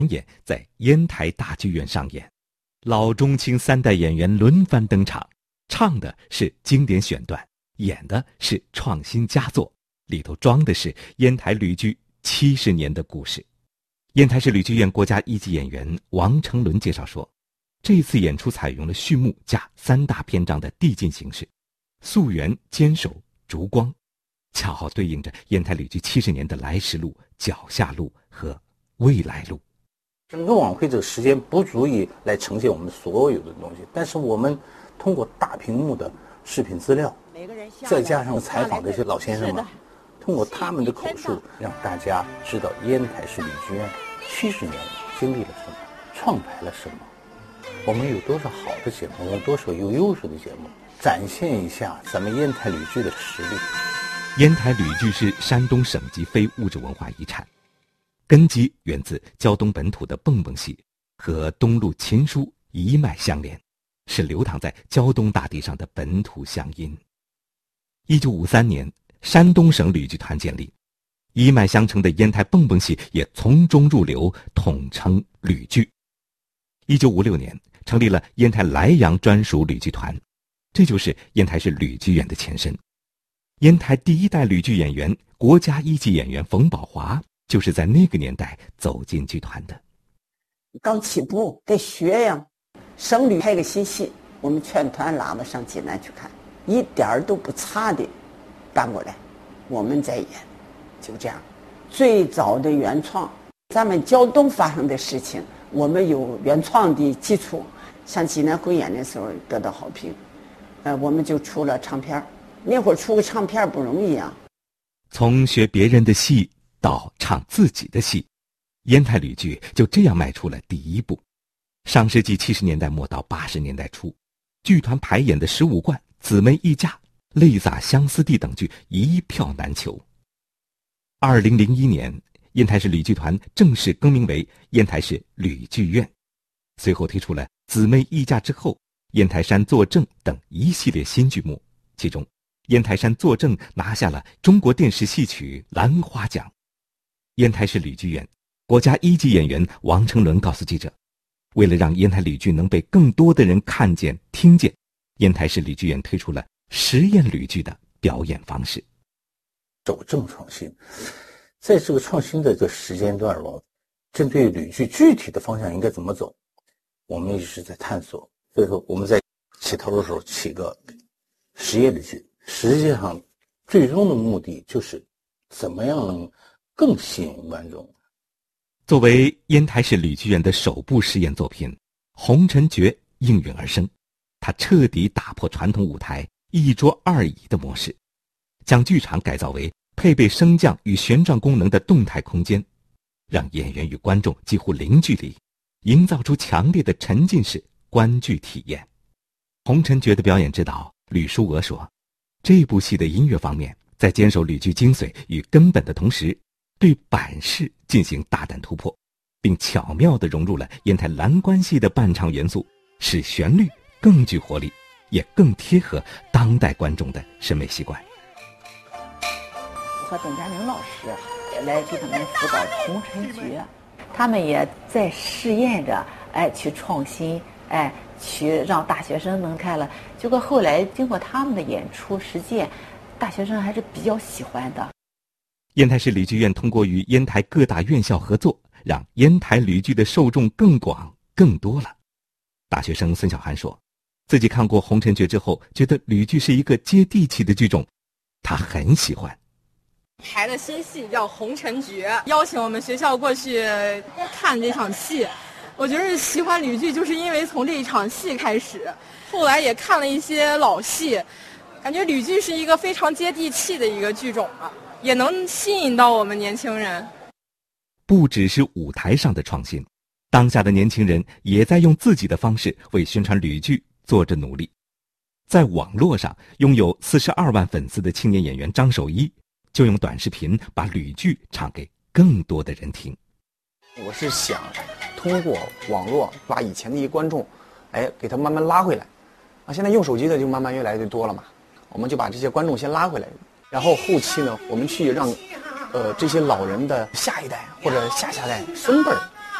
演在烟台大剧院上演，老中青三代演员轮番登场，唱的是经典选段，演的是创新佳作，里头装的是烟台旅剧70年的故事。烟台市旅剧院国家一级演员王成伦介绍说，这次演出采用了序幕加3大篇章的递进形式，溯源、坚守、烛光，恰好对应着烟台旅剧70年的来时路、脚下路和未来路。 整个晚会这个时间不足以来呈现我们所有的东西，但是我们通过大屏幕的视频资料，再加上采访这些老先生们，通过他们的口述，让大家知道烟台市旅剧院70年经历了什么，创排了什么，我们有多少好的节目，我们多少有优秀的节目，展现一下咱们烟台旅剧的实力。 烟台旅剧是山东省级非物质文化遗产，根基源自胶东本土的蹦蹦戏，和东路琴书一脉相连，是流淌在胶东大地上的本土乡音。1953年，山东省旅剧团建立，一脉相承的烟台蹦蹦戏也从中入流，统称旅剧。1956年，成立了烟台莱阳专属旅剧团，这就是烟台市旅剧院的前身。烟台第一代旅剧演员、国家一级演员冯宝华就是在那个年代走进剧团的。 刚起步得学呀，省旅拍个新戏，我们全团拉到上济南去看，一点儿都不差的搬过来，我们再演，就这样。最早的原创，咱们胶东发生的事情，我们有原创的基础，上济南汇演的时候得到好评，我们就出了唱片。那会儿出个唱片不容易啊。 从学别人的戏到唱自己的戏，烟台旅剧就这样迈出了第一步。上世纪70年代末到80年代初，剧团排演的15贯、姊妹一家、泪洒相思地等剧一票难求。2001年，烟台市旅剧团正式更名为烟台市旅剧院，随后推出了姊妹一家之后、烟台山作证等一系列新剧目，其中烟台山作证拿下了中国电视戏曲兰花奖。烟台市旅剧院国家一级演员王成伦告诉记者，为了让烟台旅剧能被更多的人看见听见，烟台市旅剧院推出了实验旅剧的表演方式。 走正创新，在这个创新的这个时间段中，针对旅剧具体的方向应该怎么走，我们一直在探索。所以说我们在起头的时候起个实验旅剧，实际上最终的目的就是怎么样能更吸引观众。 作为烟台市旅剧院的首部实验作品《红尘诀》应运而生，它彻底打破传统舞台一桌二椅的模式，将剧场改造为配备升降与旋转功能的动态空间，让演员与观众几乎零距离，营造出强烈的沉浸式观剧体验。红尘诀的表演指导吕淑娥说，这部戏的音乐方面在坚守旅剧精髓与根本的同时，对版式进行大胆突破，并巧妙地融入了烟台蓝关系的伴唱元素，使旋律更具活力，也更贴合当代观众的审美习惯。 我和董佳玲老师来给他们辅导红尘诀，他们也在试验着去创新，去让大学生能看了。结果后来经过他们的演出实践，大学生还是比较喜欢的。 烟台市旅剧院通过与烟台各大院校合作，让烟台旅剧的受众更广更多了。大学生孙小涵说，自己看过《红尘诀》之后，觉得旅剧是一个接地气的剧种，他很喜欢。 排了新戏叫《红尘诀》，邀请我们学校过去看这场戏。我觉得喜欢旅剧就是因为从这一场戏开始，后来也看了一些老戏，感觉旅剧是一个非常接地气的一个剧种啊，也能吸引到我们年轻人。 不只是舞台上的创新，当下的年轻人也在用自己的方式为宣传旅剧做着努力。在网络上拥有42万粉丝的青年演员张守一，就用短视频把旅剧唱给更多的人听。 我是想通过网络把以前的一些观众给他慢慢拉回来现在用手机的就慢慢越来越多了嘛，我们就把这些观众先拉回来，然后后期呢我们去让这些老人的下一代或者下下代孙辈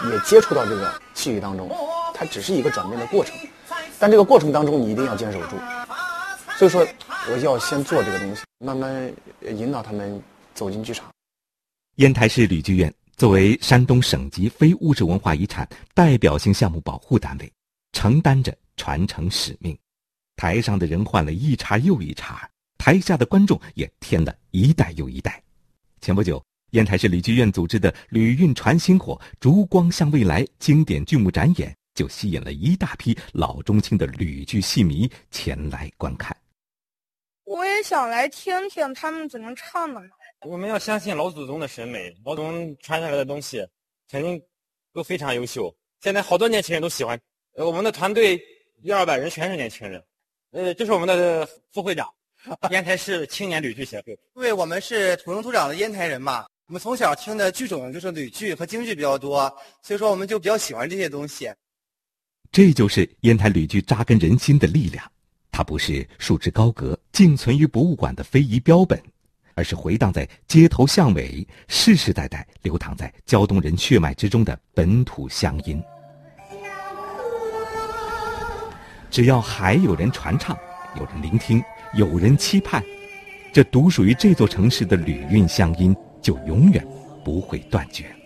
也接触到这个戏剧当中，它只是一个转变的过程，但这个过程当中你一定要坚守住。所以说，我要先做这个东西，慢慢引导他们走进剧场。 烟台市吕剧院作为山东省级非物质文化遗产代表性项目保护单位，承担着传承使命。台上的人换了一茬又一茬，台下的观众也添了一代又一代。前不久，烟台市吕剧院组织的吕运传薪火烛光向未来经典剧目展演，就吸引了一大批老中青的吕剧戏迷前来观看。 我也想来听听他们怎么唱的。 我们要相信老祖宗的审美，老祖宗传下来的东西肯定都非常优秀。现在好多年轻人都喜欢，我们的团队100-200人全是年轻人。这是我们的副会长，烟台市青年吕剧协会。 因为我们是土生土长的烟台人嘛，我们从小听的剧种就是吕剧和京剧比较多，所以说我们就比较喜欢这些东西。 这就是烟台吕剧扎根人心的力量，它不是束之高阁、静存于博物馆的非遗标本，而是回荡在街头巷尾、世世代代流淌在胶东人血脉之中的本土乡音。只要还有人传唱，有人聆听，有人期盼，这独属于这座城市的吕韵乡音就永远不会断绝。